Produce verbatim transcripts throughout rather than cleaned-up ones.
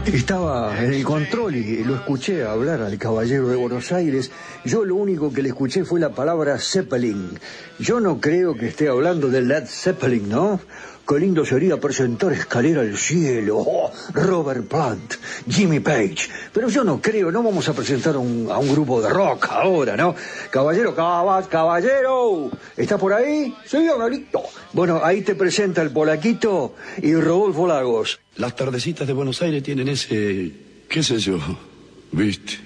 Estaba en el control y lo escuché hablar al caballero de Buenos Aires. Yo lo único que le escuché fue la palabra Zeppelin. Yo no creo que esté hablando de Led Zeppelin, ¿no? Qué lindo sería presentar Escalera al Cielo, oh, Robert Plant, Jimmy Page. Pero yo no creo, no vamos a presentar un, a un grupo de rock ahora, ¿no? Caballero, cabas, caballero, ¿está por ahí? Sí, Aurelito. Bueno, ahí te presenta el Polaquito y Rodolfo Lagos. Las tardecitas de Buenos Aires tienen ese, qué sé yo, ¿viste?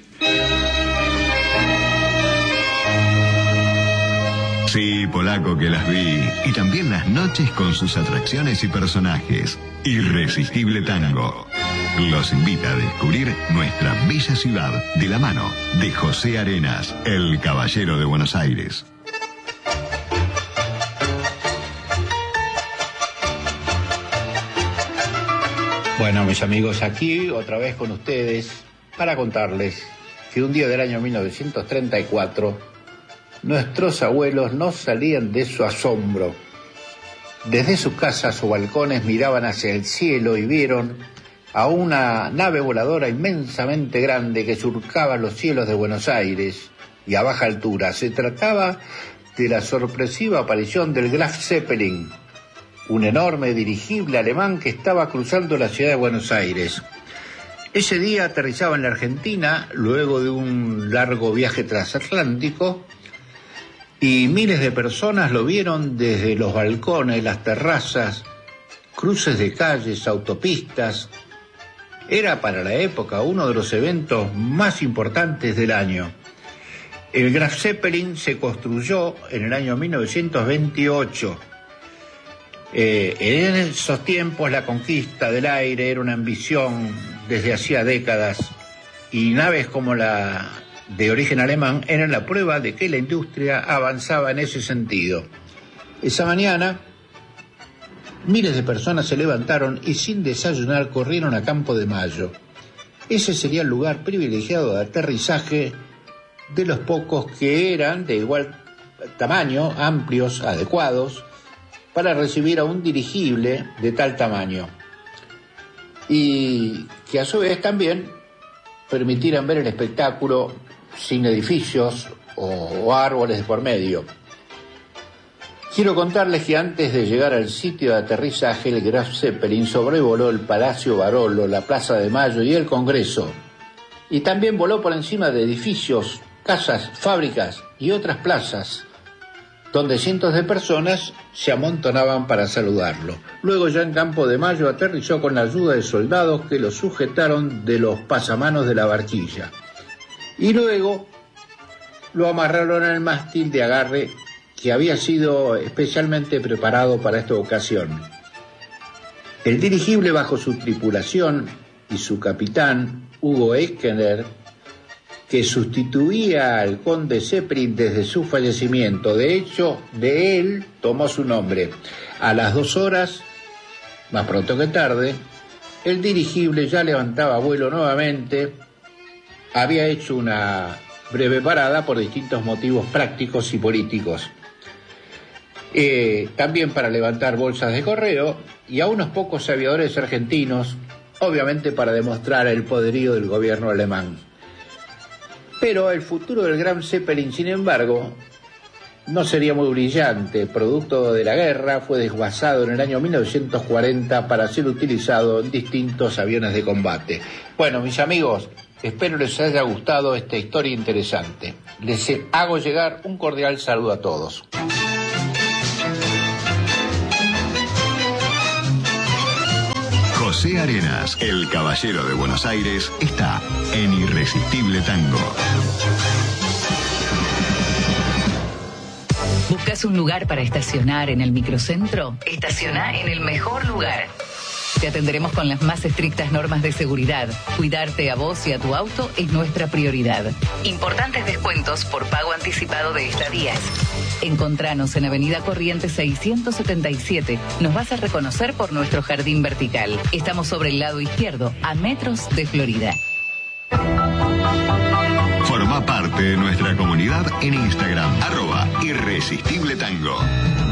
Sí, Polaco, que las vi. Y también las noches con sus atracciones y personajes. Irresistible Tango. Los invita a descubrir nuestra bella ciudad de la mano de José Arenas, el caballero de Buenos Aires. Bueno, mis amigos, aquí otra vez con ustedes para contarles que un día del año mil novecientos treinta y cuatro nuestros abuelos no salían de su asombro. Desde sus casas o balcones miraban hacia el cielo y vieron a una nave voladora inmensamente grande que surcaba los cielos de Buenos Aires y a baja altura. Se trataba de la sorpresiva aparición del Graf Zeppelin, un enorme dirigible alemán que estaba cruzando la ciudad de Buenos Aires. Ese día aterrizaba en la Argentina luego de un largo viaje transatlántico y miles de personas lo vieron desde los balcones, las terrazas, cruces de calles, autopistas. Era para la época uno de los eventos más importantes del año. El Graf Zeppelin se construyó en el año mil novecientos veintiocho. Eh, en esos tiempos la conquista del aire era una ambición desde hacía décadas y naves como la de origen alemán eran la prueba de que la industria avanzaba en ese sentido. Esa mañana miles de personas se levantaron y sin desayunar corrieron a Campo de Mayo. Ese sería el lugar privilegiado de aterrizaje de los pocos que eran de igual tamaño, amplios, adecuados, para recibir a un dirigible de tal tamaño. Y que a su vez también permitieran ver el espectáculo sin edificios o, o árboles de por medio. Quiero contarles que antes de llegar al sitio de aterrizaje, el Graf Zeppelin sobrevoló el Palacio Barolo, la Plaza de Mayo y el Congreso. Y también voló por encima de edificios, casas, fábricas y otras plazas, donde cientos de personas se amontonaban para saludarlo. Luego, ya en Campo de Mayo, aterrizó con la ayuda de soldados que lo sujetaron de los pasamanos de la barquilla. Y luego lo amarraron al mástil de agarre que había sido especialmente preparado para esta ocasión. El dirigible, bajo su tripulación y su capitán, Hugo Eckner, que sustituía al conde Zeppelin desde su fallecimiento. De hecho, de él tomó su nombre. A las dos horas, más pronto que tarde, el dirigible ya levantaba vuelo nuevamente. Había hecho una breve parada por distintos motivos prácticos y políticos. Eh, también para levantar bolsas de correo y a unos pocos aviadores argentinos, obviamente para demostrar el poderío del gobierno alemán. Pero el futuro del Gran Zeppelin, sin embargo, no sería muy brillante. Producto de la guerra, fue desguazado en el año mil novecientos cuarenta para ser utilizado en distintos aviones de combate. Bueno, mis amigos, espero les haya gustado esta historia interesante. Les hago llegar un cordial saludo a todos. José Arenas, el caballero de Buenos Aires, está en Irresistible Tango. ¿Buscas un lugar para estacionar en el microcentro? Estaciona en el mejor lugar. Te atenderemos con las más estrictas normas de seguridad. Cuidarte a vos y a tu auto es nuestra prioridad. Importantes descuentos por pago anticipado de estadías. Encontranos en Avenida Corrientes seiscientos setenta y siete. Nos vas a reconocer por nuestro jardín vertical. Estamos sobre el lado izquierdo, a metros de Florida. Forma parte de nuestra comunidad en Instagram, arroba Irresistible Tango.